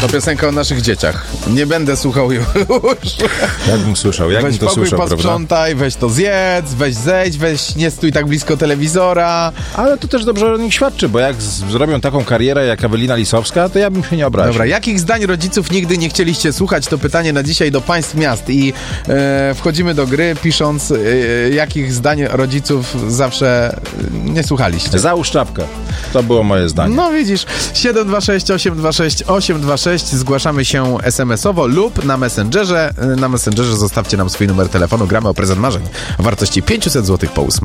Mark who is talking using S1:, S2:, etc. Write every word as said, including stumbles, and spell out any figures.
S1: To piosenka o naszych dzieciach. Nie będę słuchał już.
S2: Jakbym słyszał, jakbym
S1: Weź
S2: to
S1: pokój,
S2: słyszał,
S1: posprzątaj,
S2: prawda?
S1: weź to zjedz, weź zejdź, weź nie stój tak blisko telewizora.
S2: Ale to też dobrze o nich świadczy, bo jak z- zrobią taką karierę jak Ewelina Lisowska, to ja bym się nie obraził.
S1: Dobra, jakich zdań rodziców nigdy nie chcieliście słuchać? To pytanie na dzisiaj do państw miast i e, wchodzimy do gry pisząc, e, jakich zdań rodziców zawsze e, nie słuchaliście.
S2: Załóż czapkę. To było moje zdanie.
S1: No widzisz, siedem dwa sześć osiem dwa sześć osiem dwa sześć, zgłaszamy się es em esowo lub na Messengerze. Na Messengerze zostawcie nam swój numer telefonu, gramy o prezent marzeń o wartości pięćset złotych po ósmej.